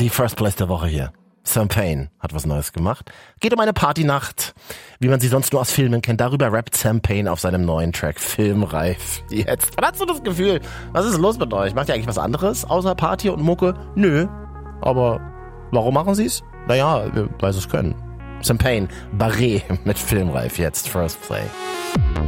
Die First Place der Woche hier. Sam Payne hat was Neues gemacht. Geht um eine Partynacht, wie man sie sonst nur aus Filmen kennt. Darüber rappt Sam Payne auf seinem neuen Track Filmreif. Jetzt. Man hat so das Gefühl, was ist los mit euch? Macht ihr eigentlich was anderes außer Party und Mucke? Nö. Aber warum machen sie's? Naja, weil sie es können. Sam Payne, Barret mit Filmreif jetzt. First Play.